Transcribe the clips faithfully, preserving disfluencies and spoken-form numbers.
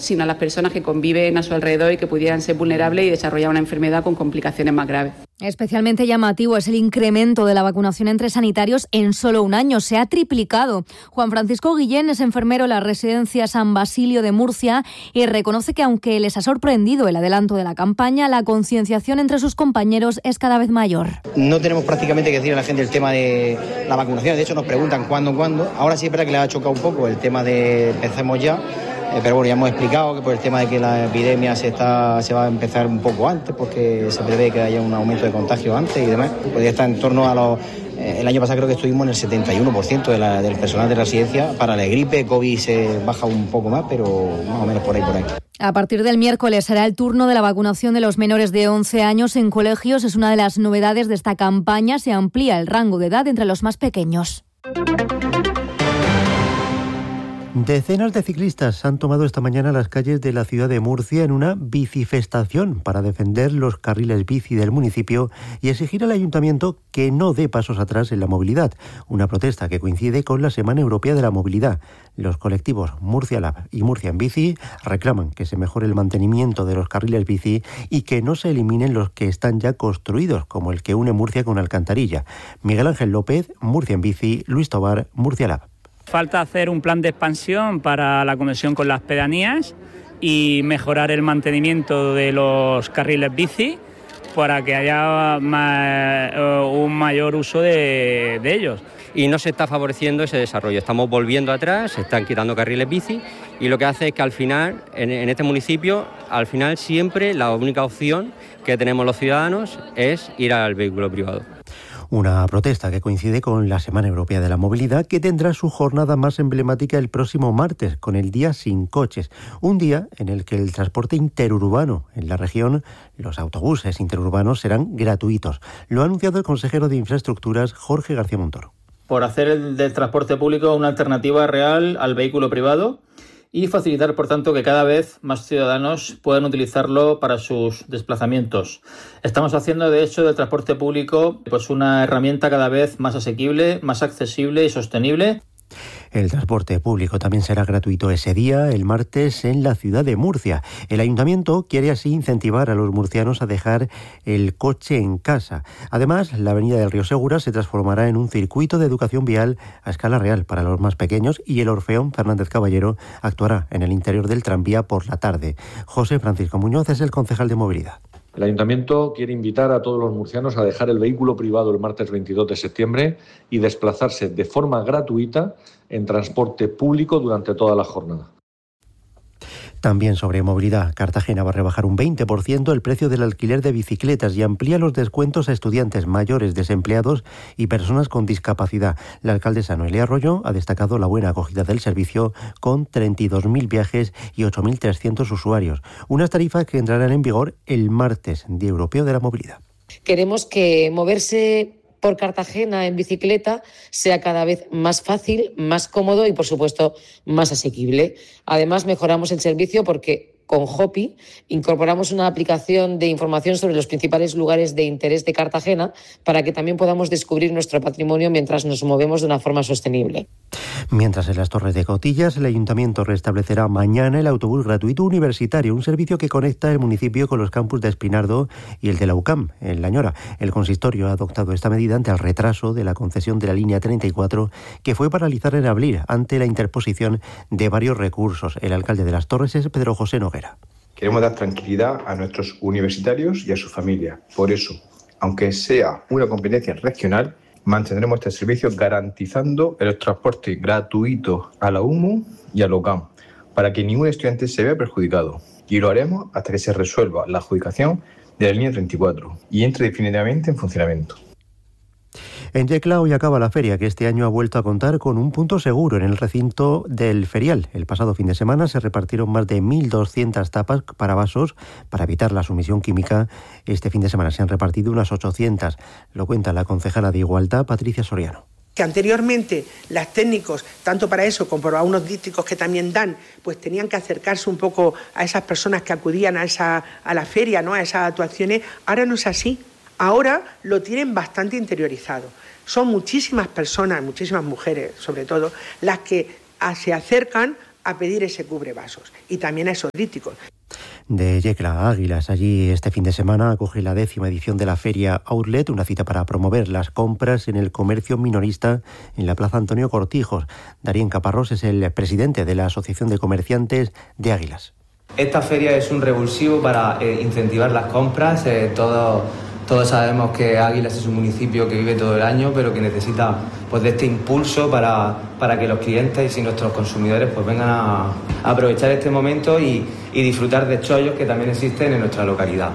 sino a las personas que conviven a su alrededor y que pudieran ser vulnerables y desarrollar una enfermedad con complicaciones más graves. Especialmente llamativo es el incremento de la vacunación entre sanitarios en solo un año. Se ha triplicado. Juan Francisco Guillén es enfermero en la residencia San Basilio de Murcia y reconoce que aunque les ha sorprendido el adelanto de la campaña, la concienciación entre sus compañeros es cada vez mayor. No tenemos prácticamente que decir a la gente el tema de la vacunación. De hecho, nos preguntan cuándo, cuándo. Ahora sí es verdad que les ha chocado un poco el tema de empecemos ya. Eh, pero bueno, ya hemos explicado que por el tema de que la epidemia se está se va a empezar un poco antes, porque se prevé que haya un aumento de contagio antes y demás. Pues ya está en torno a los... Eh, el año pasado creo que estuvimos en el setenta y uno por ciento de la, del personal de residencia. Para la gripe, COVID se baja un poco más, pero más o menos por ahí, por ahí. A partir del miércoles será el turno de la vacunación de los menores de once años en colegios. Es una de las novedades de esta campaña. Se amplía el rango de edad entre los más pequeños. Decenas de ciclistas han tomado esta mañana las calles de la ciudad de Murcia en una bicifestación para defender los carriles bici del municipio y exigir al ayuntamiento que no dé pasos atrás en la movilidad. Una protesta que coincide con la Semana Europea de la Movilidad. Los colectivos Murcia Lab y Murcia en Bici reclaman que se mejore el mantenimiento de los carriles bici y que no se eliminen los que están ya construidos, como el que une Murcia con Alcantarilla. Miguel Ángel López, Murcia en Bici, Luis Tobar, Murcia Lab. Falta hacer un plan de expansión para la conexión con las pedanías y mejorar el mantenimiento de los carriles bici para que haya más, un mayor uso de, de ellos. Y no se está favoreciendo ese desarrollo, estamos volviendo atrás, se están quitando carriles bici y lo que hace es que al final, en, en este municipio, al final siempre la única opción que tenemos los ciudadanos es ir al vehículo privado. Una protesta que coincide con la Semana Europea de la Movilidad, que tendrá su jornada más emblemática el próximo martes, con el Día Sin Coches. Un día en el que el transporte interurbano en la región, los autobuses interurbanos, serán gratuitos. Lo ha anunciado el consejero de Infraestructuras, Jorge García Montoro. Por hacer el del transporte público una alternativa real al vehículo privado y facilitar, por tanto, que cada vez más ciudadanos puedan utilizarlo para sus desplazamientos. Estamos haciendo, de hecho, del transporte público pues una herramienta cada vez más asequible, más accesible y sostenible. El transporte público también será gratuito ese día, el martes, en la ciudad de Murcia. El ayuntamiento quiere así incentivar a los murcianos a dejar el coche en casa. Además, la avenida del Río Segura se transformará en un circuito de educación vial a escala real para los más pequeños y el Orfeón Fernández Caballero actuará en el interior del tranvía por la tarde. José Francisco Muñoz es el concejal de movilidad. El Ayuntamiento quiere invitar a todos los murcianos a dejar el vehículo privado el martes veintidós de septiembre y desplazarse de forma gratuita en transporte público durante toda la jornada. También sobre movilidad, Cartagena va a rebajar un veinte por ciento el precio del alquiler de bicicletas y amplía los descuentos a estudiantes mayores, desempleados y personas con discapacidad. La alcaldesa Noelia Arroyo ha destacado la buena acogida del servicio con treinta y dos mil viajes y ocho mil trescientos usuarios. Unas tarifas que entrarán en vigor el martes, Día Europeo de la Movilidad. Queremos que moverse por Cartagena en bicicleta sea cada vez más fácil, más cómodo y, por supuesto, más asequible. Además, mejoramos el servicio porque con Hopi incorporamos una aplicación de información sobre los principales lugares de interés de Cartagena para que también podamos descubrir nuestro patrimonio mientras nos movemos de una forma sostenible. Mientras en las Torres de Cotillas, el Ayuntamiento restablecerá mañana el autobús gratuito universitario, un servicio que conecta el municipio con los campus de Espinardo y el de la U C A M, en La Ñora. El consistorio ha adoptado esta medida ante el retraso de la concesión de la línea treinta y cuatro, que fue paralizada en abril ante la interposición de varios recursos. El alcalde de las Torres es Pedro José Noguera. Queremos dar tranquilidad a nuestros universitarios y a sus familias. Por eso, aunque sea una competencia regional, mantendremos este servicio garantizando el transporte gratuito a la U M U y a la U C A M, para que ningún estudiante se vea perjudicado. Y lo haremos hasta que se resuelva la adjudicación de la línea treinta y cuatro y entre definitivamente en funcionamiento. En Yecla hoy acaba la feria, que este año ha vuelto a contar con un punto seguro en el recinto del ferial. El pasado fin de semana se repartieron más de mil doscientas tapas para vasos para evitar la sumisión química. Este fin de semana se han repartido unas ochocientas. Lo cuenta la concejala de Igualdad, Patricia Soriano. Que anteriormente los técnicos, tanto para eso como para unos dípticos que también dan, pues tenían que acercarse un poco a esas personas que acudían a, esa, a la feria, ¿no?, a esas actuaciones. Ahora no es así. Ahora lo tienen bastante interiorizado. Son muchísimas personas, muchísimas mujeres sobre todo, las que se acercan a pedir ese cubrevasos y también a esos dípticos. De Yecla a Águilas, allí este fin de semana acoge la décima edición de la Feria Outlet, una cita para promover las compras en el comercio minorista en la Plaza Antonio Cortijos. Darín Caparrós es el presidente de la Asociación de Comerciantes de Águilas. Esta feria es un revulsivo para eh, incentivar las compras. Eh, todo, todos sabemos que Águilas es un municipio que vive todo el año, pero que necesita pues, de este impulso para, para que los clientes y nuestros consumidores pues, vengan a, a aprovechar este momento y, y disfrutar de chollos que también existen en nuestra localidad.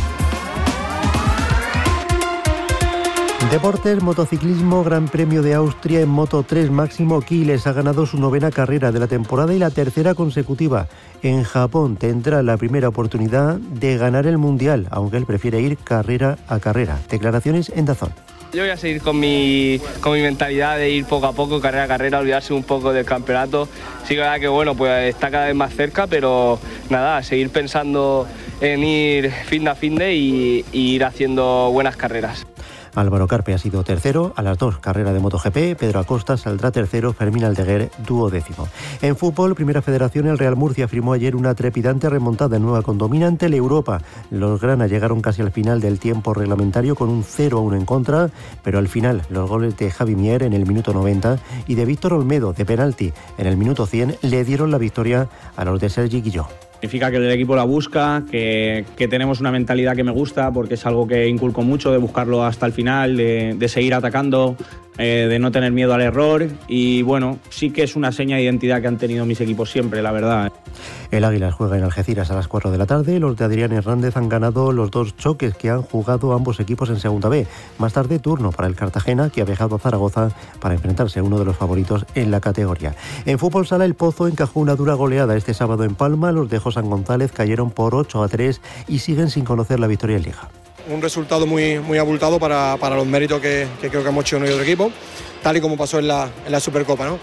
Deportes, motociclismo, Gran Premio de Austria en Moto tres. Máximo Quiles ha ganado su novena carrera de la temporada y la tercera consecutiva. En Japón tendrá la primera oportunidad de ganar el Mundial, aunque él prefiere ir carrera a carrera. Declaraciones en Dazón. Yo voy a seguir con mi, con mi mentalidad de ir poco a poco, carrera a carrera, olvidarse un poco del campeonato. Sí que es verdad que bueno, pues está cada vez más cerca, pero nada, seguir pensando en ir fin de a fin de y, y ir haciendo buenas carreras. Álvaro Carpe ha sido tercero a las dos carreras de MotoGP, Pedro Acosta saldrá tercero, Fermín Aldeguer duodécimo. En fútbol, Primera Federación, el Real Murcia firmó ayer una trepidante remontada en Nueva Condomina ante el Europa. Los grana llegaron casi al final del tiempo reglamentario con un cero a uno en contra, pero al final los goles de Javi Mier en el minuto noventa y de Víctor Olmedo de penalti en el minuto cien le dieron la victoria a los de Sergi Guilló. Significa que el equipo la busca, que, que tenemos una mentalidad que me gusta, porque es algo que inculco mucho, de buscarlo hasta el final, de, de seguir atacando, eh, de no tener miedo al error. Y bueno, sí que es una seña de identidad que han tenido mis equipos siempre, la verdad. El Águilas juega en Algeciras a las cuatro de la tarde. Los de Adrián Hernández han ganado los dos choques que han jugado ambos equipos en Segunda B. Más tarde, turno para el Cartagena, que ha viajado a Zaragoza para enfrentarse a uno de los favoritos en la categoría. En fútbol sala, el Pozo encajó una dura goleada este sábado en Palma. Los de San González cayeron por ocho a tres y siguen sin conocer la victoria en Liga. Un resultado muy, muy abultado para, para los méritos que, que creo que hemos hecho uno y otro equipo, tal y como pasó en la, en la Supercopa, ¿no?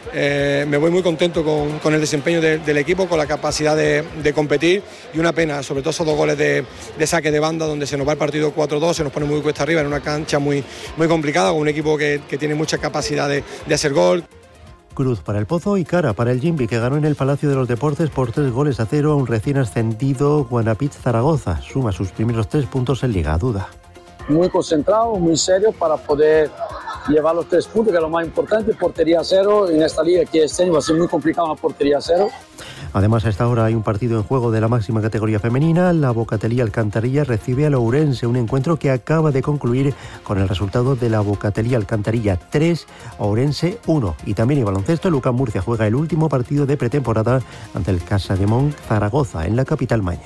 Eh, me voy muy contento con, con el desempeño de, del equipo, con la capacidad de, de competir, y una pena, sobre todo esos dos goles de, de saque de banda donde se nos va el partido cuatro dos, se nos pone muy cuesta arriba en una cancha muy, muy complicada, con un equipo que, que tiene mucha capacidad de, de hacer gol. Cruz para el Pozo y cara para el Jimbi, que ganó en el Palacio de los Deportes por tres goles a cero a un recién ascendido Guanapitz Zaragoza. Suma sus primeros tres puntos en Liga. Duda. Muy concentrado, muy serio para poder llevar los tres puntos, que es lo más importante. Portería cero en esta liga, que este año va a ser muy complicado una portería cero. Además, a esta hora hay un partido en juego de la máxima categoría femenina. La Bocatelía Alcantarilla recibe al Ourense, un encuentro que acaba de concluir con el resultado de la Bocatelía Alcantarilla tres, Ourense uno. Y también en baloncesto, el U C A M Murcia juega el último partido de pretemporada ante el Casademont Zaragoza, en la capital maña.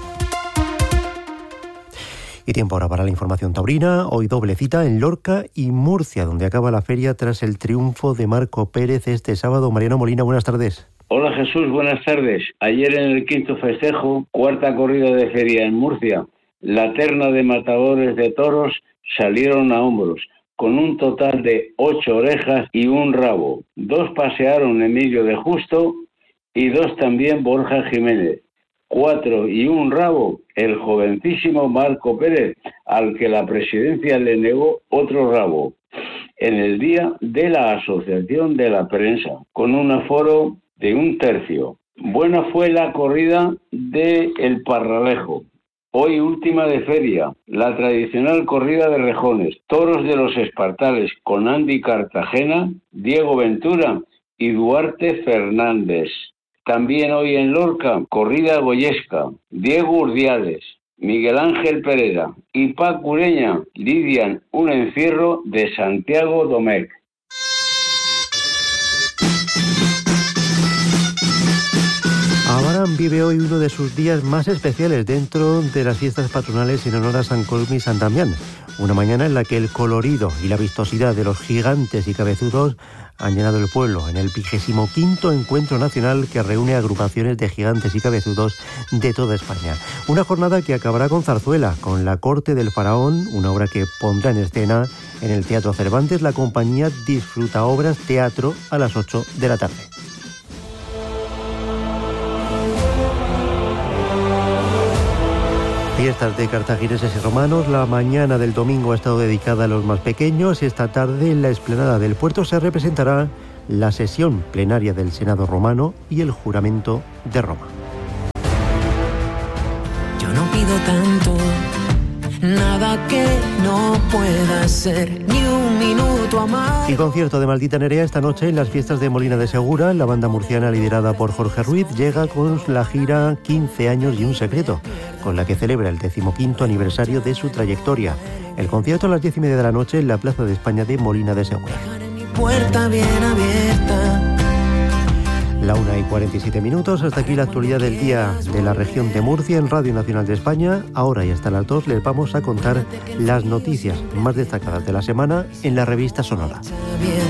Y tiempo ahora para la información taurina. Hoy doble cita en Lorca y Murcia, donde acaba la feria tras el triunfo de Marco Pérez este sábado. Mariano Molina, buenas tardes. Hola Jesús, buenas tardes. Ayer en el quinto festejo, cuarta corrida de feria en Murcia, la terna de matadores de toros salieron a hombros, con un total de ocho orejas y un rabo. Dos pasearon Emilio de Justo y dos también Borja Jiménez. Cuatro y un rabo el jovencísimo Marco Pérez, al que la presidencia le negó otro rabo, en el día de la Asociación de la Prensa, con un aforo de un tercio. Buena fue la corrida de El Parralejo, hoy última de feria, la tradicional corrida de rejones, toros de los Espartales con Andy Cartagena, Diego Ventura y Duarte Fernández. También hoy en Lorca, corrida goyesca, Diego Urdiales, Miguel Ángel Pereira y Paco Ureña lidian un encierro de Santiago Domecq. Abarán vive hoy uno de sus días más especiales dentro de las fiestas patronales en honor a San Cosme y San Damián. Una mañana en la que el colorido y la vistosidad de los gigantes y cabezudos han llenado el pueblo en el vigésimo quinto encuentro nacional que reúne agrupaciones de gigantes y cabezudos de toda España. Una jornada que acabará con zarzuela, con La Corte del Faraón, una obra que pondrá en escena en el Teatro Cervantes la compañía Disfruta Obras Teatro a las ocho de la tarde. Fiestas de cartagineses y romanos. La mañana del domingo ha estado dedicada a los más pequeños. Esta tarde en la explanada del puerto se representará la sesión plenaria del Senado romano y el juramento de Roma. Yo no pido tanto, nada que no pueda ser, ni un minuto a más. Y concierto de Maldita Nerea esta noche en las fiestas de Molina de Segura. La banda murciana liderada por Jorge Ruiz llega con la gira quince años y un secreto, con la que celebra el decimoquinto aniversario de su trayectoria. El concierto a las diez y media de la noche en la Plaza de España de Molina de Segura. Puerta bien abierta. La una y cuarenta y siete minutos, hasta aquí la actualidad del día de la región de Murcia en Radio Nacional de España. Ahora y hasta las dos les vamos a contar las noticias más destacadas de la semana en la revista Sonora.